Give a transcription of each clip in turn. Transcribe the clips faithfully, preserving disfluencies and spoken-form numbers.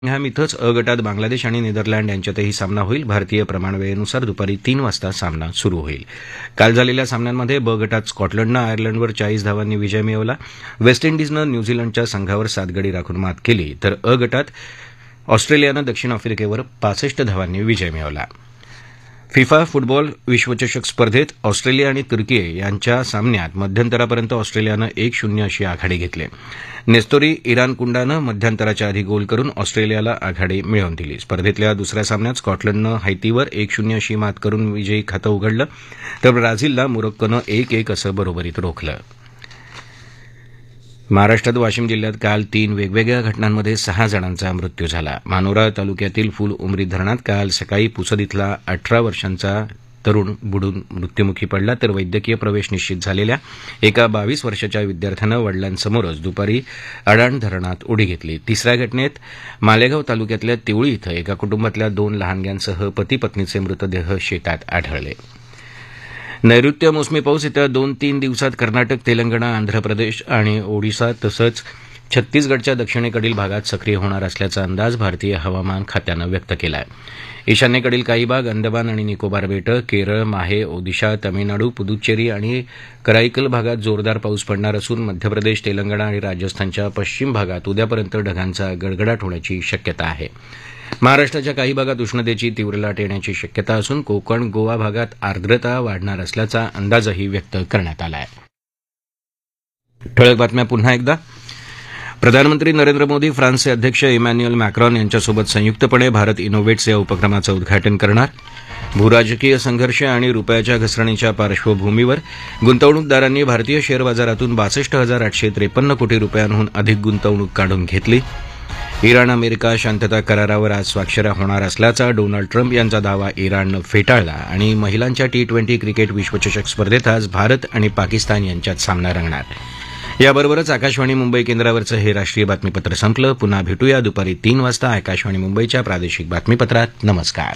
Birmingham इथंच अ गटात बांगलादेश आणि नेदरलँड यांच्यातही सामना होईल. भारतीय प्रमाणवेळेनुसार दुपारी तीन वाजता सामना सुरू होईल. काल झालेल्या सामन्यांमध्ये ब गटात स्कॉटलंडनं आयर्लंडवर चाळीस धावांनी विजय मिळवला. वेस्ट इंडिजनं न्यूझीलंडच्या संघावर सात गडी राखून मात केली, तर अ गटात ऑस्ट्रेलियानं दक्षिण आफ्रिकेवर पासष्ट धावांनी विजय मिळवला. फिफा फुटबॉल विश्वचषक स्पर्धेत ऑस्ट्रेलिया आणि तुर्की यांच्या सामन्यात मध्यंतरापर्यंत ऑस्ट्रेलियानं एक शून्य अशी आघाडी घेतली. नेस्तोरी इरानकुंडानं मध्यंतराच्या आधी गोल करून ऑस्ट्रेलियाला आघाडी मिळवून दिली. स्पर्धेतल्या दुसऱ्या सामन्यात स्कॉटलंडनं हैतीवर एक शून्य अशी मात करून विजयी खातं उघडलं, तर ब्राझीलला मोरोक्कोनं एक एक असं बरोबरीत रोखलं. महाराष्ट्रात वाशिम जिल्ह्यात काल तीन वेगवेगळ्या घटनांमध्ये सहा जणांचा मृत्यू झाला. मानोरा तालुक्यातील फुल उमरी धरणात काल सकाळी पुसद इथला अठरा वर्षांचा तरुण बुडून मृत्युमुखी पडला, तर वैद्यकीय प्रवेश निश्चित झालेल्या एका बावीस वर्षाच्या विद्यार्थ्यानं वडिलांसमोरच दुपारी अडाण धरणात उडी घेतली. तिसऱ्या घटनेत मालेगाव तालुक्यातल्या तिवळी इथं एका कुटुंबातल्या दोन लहानग्यांसह पती पत्नीचे मृतदेह शेतात आढळले. नैऋत्य मोसमी पाऊस येत्या दोन तीन दिवसात कर्नाटक, तेलंगणा, आंध्र प्रदेश आणि ओडिशा तसंच छत्तीसगडच्या दक्षिणेकडील भागात सक्रिय होणार असल्याचा अंदाज भारतीय हवामान खात्यानं व्यक्त केला आहे. ईशान्येकडील काही भाग, अंदमान आणि निकोबार बेटं, केरळ, माहे, ओदिशा, तामिळनाडू, पुदुच्चेरी आणि कराईकल भागात जोरदार पाऊस पडणार असून मध्य प्रदेश, तेलंगणा आणि राजस्थानच्या पश्चिम भागात उद्यापर्यंत ढगांचा गडगडाट होण्याची शक्यता आहे. महाराष्ट्राच्या काही भागात उष्णतेची तीव्र लाट येण्याची शक्यता असून कोकण, गोवा भागात आर्द्रता वाढणार असल्याचा अंदाजही व्यक्त करण्यात आला आहे. ठळक बातम्या पुन्हा एकदा. प्रधानमंत्री नरेंद्र मोदी फ्रान्सचे अध्यक्ष इमॅन्युएल मॅक्रॉन यांच्यासोबत संयुक्तपणे भारत इनोव्हेट्स या उपक्रमाचं उद्घाटन करणार. भूराजकीय संघर्ष आणि रुपयाच्या घसरणीच्या पार्श्वभूमीवर गुंतवणूकदारांनी भारतीय शेअर बाजारातून बासष्ट हजार आठशे त्रेपन्न कोटी रुपयांहून अधिक गुंतवणूक काढून घेतली. इराण अमेरिका शांतता करारावर आज स्वाक्षऱ्या होणार असल्याचा डोनाल्ड ट्रम्प यांचा दावा इराणनं फेटाळला. आणि महिलांच्या टी ट्वेंटी क्रिकेट विश्वचषक स्पर्धेत आज भारत आणि पाकिस्तान यांच्यात सामना रंगणार. याबरोबरच आकाशवाणी मुंबई केंद्रावरचं हे राष्ट्रीय बातमीपत्र संपलं. पुन्हा भेटूया दुपारी तीन वाजता आकाशवाणी मुंबईच्या प्रादेशिक बातमीपत्रात. नमस्कार.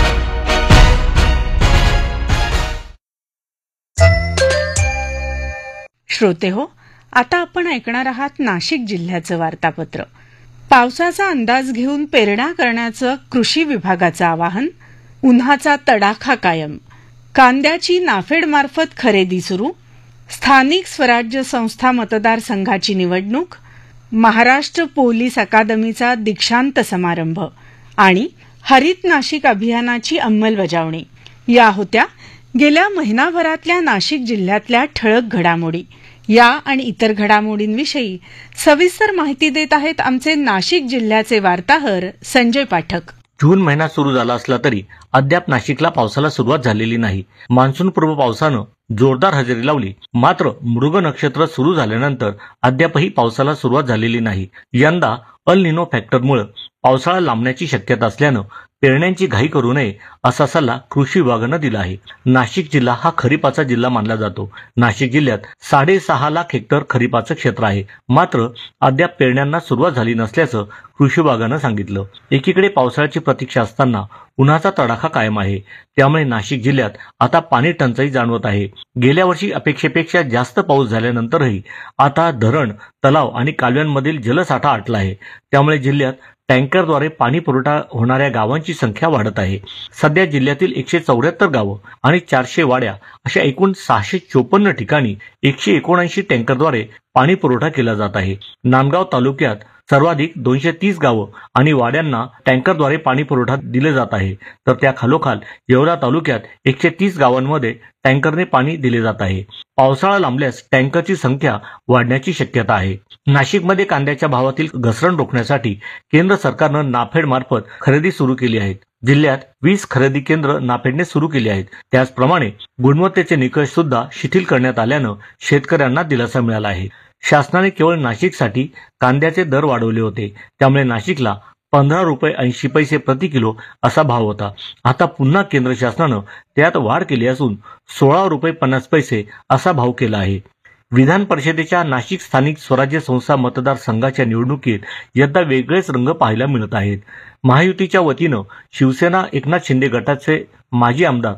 श्रोते हो, आता आपण ऐकणार आहात नाशिक जिल्ह्याचं वार्तापत्र. पावसाचा अंदाज घेऊन पेरण्या करण्याचं कृषी विभागाचं आवाहन. उन्हाचा तडाखा कायम. कांद्याची नाफेडमार्फत खरेदी सुरू. स्थानिक स्वराज्य संस्था मतदारसंघाची निवडणूक. महाराष्ट्र पोलीस अकादमीचा दीक्षांत समारंभ आणि हरित नाशिक अभियानाची अंमलबजावणी या होत्या गेल्या महिनाभरातल्या नाशिक जिल्ह्यातल्या ठळक घडामोडी. या आणि इतर घडामोडींविषयी सविस्तर माहिती देत आहेत आमचे नाशिक जिल्ह्याचे वार्ताहर संजय पाठक. जून महिना सुरू झाला असला तरी अद्याप नाशिकला पावसाला सुरुवात झालेली नाही. मान्सूनपूर्व पावसानं जोरदार हजेरी लावली, मात्र मृग नक्षत्र सुरू झाल्यानंतर अद्यापही पावसाला सुरुवात झालेली नाही. यंदा अल निनो फॅक्टरमुळे पावसाळा लांबण्याची शक्यता असल्यानं पेरण्यांची घाई करू नये असा सल्ला कृषी विभागानं दिला आहे. नाशिक जिल्हा हा खरीपाचा जिल्हा मानला जातो. नाशिक जिल्ह्यात साडेसहा लाख हेक्टर खरीपाचं क्षेत्र आहे, मात्र अद्याप पेरण्यांना सुरुवात झाली नसल्याचं कृषी विभागानं सांगितलं. एकीकडे पावसाळ्याची प्रतीक्षा असताना उन्हाचा तडाखा कायम आहे, त्यामुळे नाशिक जिल्ह्यात आता पाणी टंचाई जाणवत आहे. गेल्या वर्षी अपेक्षेपेक्षा जास्त पाऊस झाल्यानंतरही आता धरण, तलाव आणि कालव्यांमधील जलसाठा आटला आहे, त्यामुळे जिल्ह्यात टँकरद्वारे पाणी पुरवठा होणाऱ्या गावांची संख्या वाढत आहे. सध्या जिल्ह्यातील एकशे चौऱ्याहत्तर गावं आणि चारशे वाड्या अशा एकूण सहाशे चोपन्न ठिकाणी एकशे एकोणऐंशी टँकरद्वारे पाणी पुरवठा केला जात आहे. नांदगाव तालुक्यात सर्वाधिक दोनशे तीस गावं आणि वाड्यांना टँकरद्वारे पाणी पुरवठा दिले जात आहे, तर त्या खालोखाल येवला तालुक्यात एकशे तीस गावांमध्ये टँकरने पाणी दिले जात आहे. पावसाळा लांबल्यास टँकरची संख्या वाढण्याची शक्यता आहे. नाशिकमध्ये कांद्याच्या भावातील घसरण रोखण्यासाठी केंद्र सरकारनं नाफेड मार्फत खरेदी सुरू केली आहे. जिल्ह्यात वीस खरेदी केंद्र नाफेडने सुरू केली आहेत. त्याचप्रमाणे गुणवत्तेचे निकष सुद्धा शिथिल करण्यात आल्यानं शेतकऱ्यांना दिलासा मिळाला आहे. शासनाने केवळ नाशिकसाठी कांद्याचे दर वाढवले होते, त्यामुळे नाशिकला पंधरा रुपये ऐंशी पैसे प्रति किलो असा भाव होता. आता पुन्हा केंद्र शासनानं त्यात वाढ केली असून सोळा रुपये पन्नास पैसे असा भाव केला आहे. विधान परिषदेच्या नाशिक स्थानिक स्वराज्य संस्था मतदारसंघाच्या निवडणुकीत यंदा वेगळेच रंग पाहायला मिळत आहेत. महायुतीच्या वतीनं शिवसेना एकनाथ शिंदे गटाचे माजी आमदार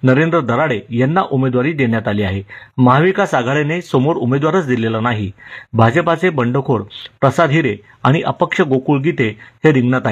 नरेंद्र दराडे यांना उमेदवारी देण्यात आली आहे. महाविकास आघाडीने समोर उमेदवारच दिलेला नाही. भाजपाचे बंडखोर प्रसाद हिरे आणि अपक्ष गोकुळ गीते हे रिंगणात आहेत.